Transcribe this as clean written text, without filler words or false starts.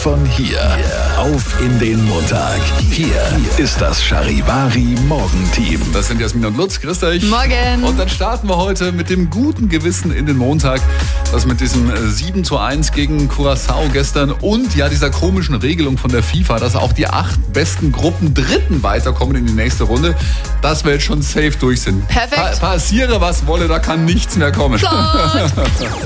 von hier auf in den Montag. Hier ist das Charivari Morgenteam. Das sind Jasmin und Lutz. Grüß euch. Morgen. Und dann starten wir heute mit dem guten Gewissen in den Montag. Das mit diesem 7:1 gegen Curaçao gestern und ja dieser komischen Regelung von der FIFA, dass auch die 8 besten Gruppen Dritten weiterkommen in die nächste Runde, dass wir jetzt schon safe durch sind. Perfekt. Passiere was wolle, da kann nichts mehr kommen.